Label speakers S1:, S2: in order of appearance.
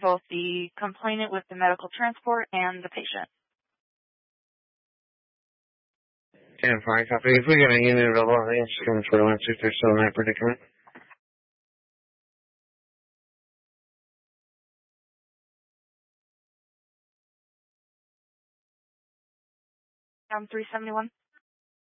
S1: both the complainant with the medical transport and the patient.
S2: And fine copy. If we get a unit available, I think it's just coming for once if they're still in that predicament.
S1: 371.